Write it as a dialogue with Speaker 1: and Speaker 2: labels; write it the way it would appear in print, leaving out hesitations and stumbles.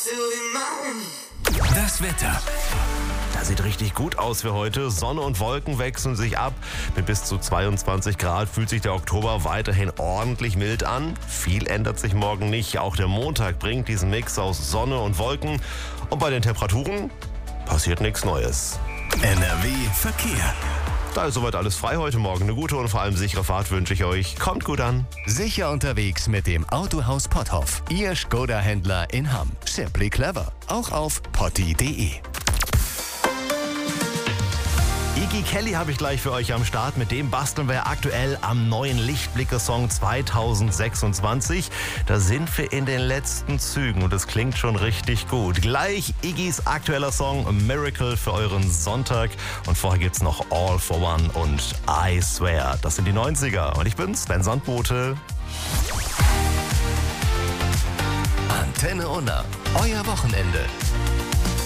Speaker 1: Das Wetter.
Speaker 2: Das sieht richtig gut aus für heute. Sonne und Wolken wechseln sich ab. Mit bis zu 22 Grad fühlt sich der Oktober weiterhin ordentlich mild an. Viel ändert sich morgen nicht. Auch der Montag bringt diesen Mix aus Sonne und Wolken. Und bei den Temperaturen passiert nichts Neues.
Speaker 1: NRW Verkehr.
Speaker 2: Da ist soweit alles frei heute Morgen. Eine gute und vor allem sichere Fahrt wünsche ich euch. Kommt gut an.
Speaker 1: Sicher unterwegs mit dem Autohaus Potthoff. Ihr Skoda-Händler in Hamm. Simply clever. Auch auf potti.de.
Speaker 2: Iggy Kelly habe ich gleich für euch am Start. Mit dem basteln wir aktuell am neuen Lichtblicke-Song 2026. Da sind wir in den letzten Zügen und es klingt schon richtig gut. Gleich Iggys aktueller Song Miracle für euren Sonntag. Und vorher gibt's noch All for One und I Swear. Das sind die 90er und ich bin Sven Sandbote.
Speaker 1: Antenne Unna. Euer Wochenende.